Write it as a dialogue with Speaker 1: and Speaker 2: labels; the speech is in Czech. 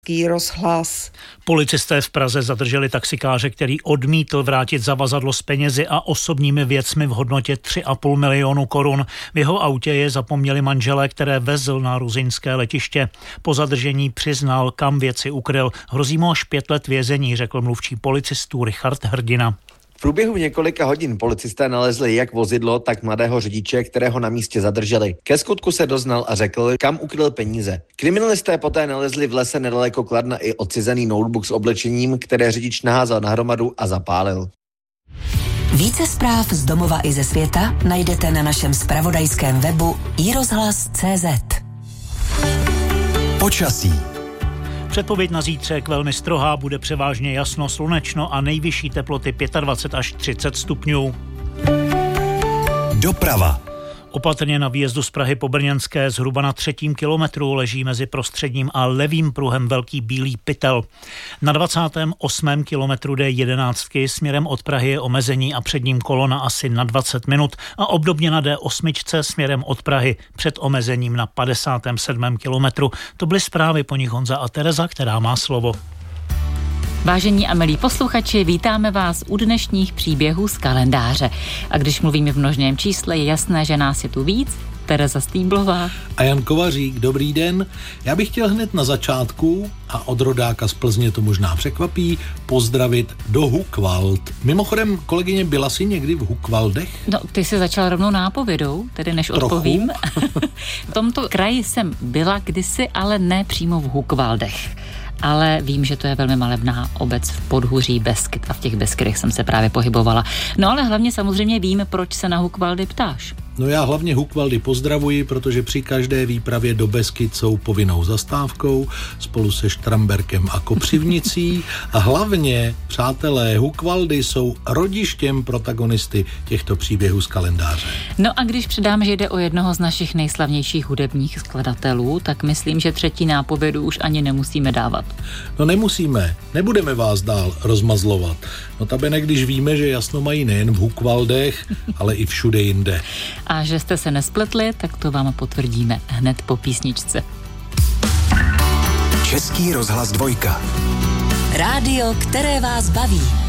Speaker 1: Rozhlas.
Speaker 2: Policisté v Praze zadrželi taxikáře, který odmítl vrátit zavazadlo s penězi a osobními věcmi v hodnotě 3,5 milionu korun. V jeho autě je zapomněli manželé, které vezl na ruzyňské letiště. Po zadržení přiznal, kam věci ukryl. Hrozí mu až 5 let vězení, řekl mluvčí policistů Richard Hrdina.
Speaker 3: V průběhu několika hodin policisté nalezli jak vozidlo, tak mladého řidiče, kterého na místě zadrželi. Ke skutku se doznal a řekl, kam ukryl peníze. Kriminalisté poté nalezli v lese nedaleko Kladna i odcizený notebook s oblečením, které řidič naházel na hromadu a zapálil.
Speaker 4: Více zpráv z domova i ze světa najdete na našem zpravodajském webu iRozhlas.cz.
Speaker 5: Počasí.
Speaker 2: Předpověď na zítřek velmi strohá, bude převážně jasno, slunečno a nejvyšší teploty 25 až 30 stupňů.
Speaker 5: Doprava.
Speaker 2: Opatrně na výjezdu z Prahy po Brněnské zhruba na 3. kilometru leží mezi prostředním a levým pruhem velký bílý pytel. Na 28. kilometru D11 směrem od Prahy je omezení a před ním kolona asi na 20 minut a obdobně na D8 směrem od Prahy před omezením na 57. kilometru. To byly zprávy, po nich Honza a Tereza, která má slovo.
Speaker 6: Vážení a milí posluchači, vítáme vás u dnešních příběhů z kalendáře. A když mluvíme v množném čísle, je jasné, že nás je tu víc. Tereza Stýblová
Speaker 7: a Jan Kovařík, dobrý den. Já bych chtěl hned na začátku, a od rodáka z Plzně to možná překvapí, pozdravit do Hucvald. Mimochodem, kolegyně, byla jsi někdy v Hucvaldech?
Speaker 6: No, ty jsi začal rovnou nápovědou, tedy než
Speaker 7: Trochu.
Speaker 6: Odpovím. V tomto kraji jsem byla kdysi, ale ne přímo v Hucvaldech. Ale vím, že to je velmi malebná obec v podhůří Beskyd a v těch Beskydech jsem se právě pohybovala. No ale hlavně samozřejmě vím, proč se na Hucvaldy ptáš.
Speaker 7: No já hlavně Hucvaldy pozdravuji, protože při každé výpravě do Beskyd jsou povinnou zastávkou spolu se Štramberkem a Kopřivnicí a hlavně, přátelé, Hucvaldy jsou rodištěm protagonisty těchto příběhů z kalendáře.
Speaker 6: No a když předám, že jde o jednoho z našich nejslavnějších hudebních skladatelů, tak myslím, že třetí nápovědu už ani nemusíme dávat.
Speaker 7: No nemusíme, nebudeme vás dál rozmazlovat. Notabene, když víme, že jasno mají nejen v Hucvaldech, ale i všude jinde.
Speaker 6: A že jste se nespletli, tak to vám potvrdíme hned po písničce.
Speaker 5: Český rozhlas 2.
Speaker 4: Rádio, které vás baví.